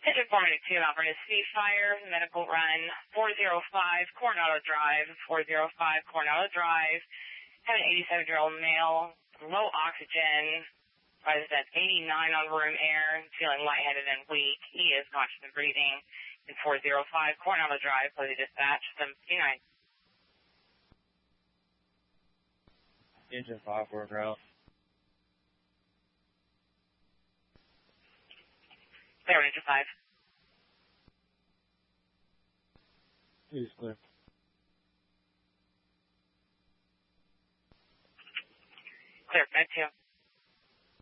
Engine 482, Mount Vernon Fire, medical run 405 Coronado Drive, 405 Coronado Drive. Have an 87-year-old male, low oxygen, rises at 89 on room air, feeling lightheaded and weak. He is conscious and breathing. In 405 Coronado Drive, please dispatch 759. Engine 5 for ground. Clear, Engine 5. Please clear. Clear, Med 2.